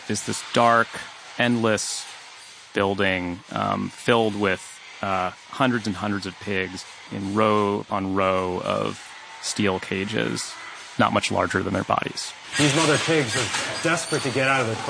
is this dark, endless building filled with hundreds and hundreds of pigs in row upon row of steel cages, not much larger than their bodies. These mother pigs are desperate to get out of the